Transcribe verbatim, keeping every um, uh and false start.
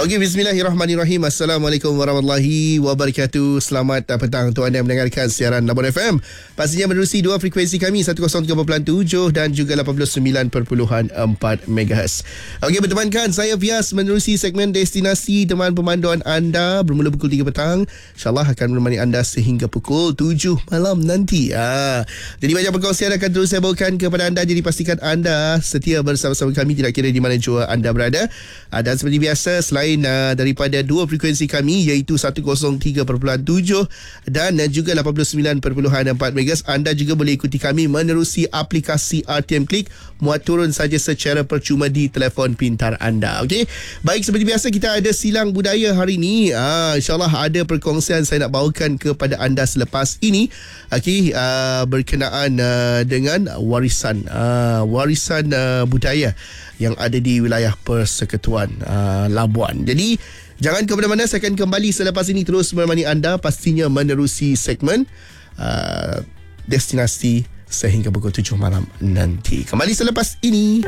Okey, bismillahirrahmanirrahim. Assalamualaikum warahmatullahi wabarakatuh. Selamat petang untuk anda yang mendengarkan siaran Labon F M. Pastinya menerusi dua frekuensi kami, seratus tiga perpuluhan tujuh dan juga lapan puluh sembilan perpuluhan empat megahertz. Okey, bertemankan saya Fias menerusi segmen destinasi teman pemanduan anda bermula pukul tiga petang. InsyaAllah akan menemani anda sehingga pukul tujuh malam nanti. Ha. Jadi banyak perkongsian akan terus saya bawakan kepada anda. Jadi pastikan anda setia bersama-sama kami tidak kira di mana jua anda berada. Ha, dan seperti biasa, selain Uh, daripada dua frekuensi kami iaitu seratus tiga perpuluhan tujuh dan uh, juga lapan puluh sembilan perpuluhan empat megahertz, anda juga boleh ikuti kami menerusi aplikasi R T M Click. Muat turun saja secara percuma di telefon pintar anda. Okey, baik, seperti biasa kita ada silang budaya hari ini. uh, InsyaAllah ada perkongsian saya nak bawakan kepada anda selepas ini. Okey, uh, berkenaan uh, dengan warisan uh, warisan uh, budaya yang ada di wilayah Persekutuan uh, Labuan. Jadi jangan ke mana-mana, saya akan kembali selepas ini terus menemani anda, pastinya menerusi segmen uh, destinasi sehingga pukul tujuh malam nanti. Kembali selepas ini.